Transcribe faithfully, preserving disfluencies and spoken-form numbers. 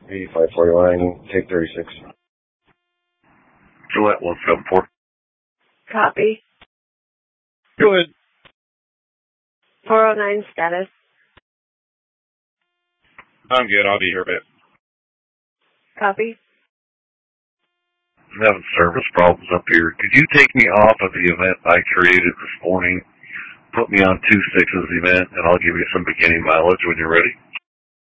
eighty-five forty-nine, take thirty-six. Gillette one seven four. Copy. Go ahead. four oh nine status. I'm good. I'll be here a bit. Copy. I'm having service problems up here. Could you take me off of the event I created this morning? Put me on two six's event, and I'll give you some beginning mileage when you're ready.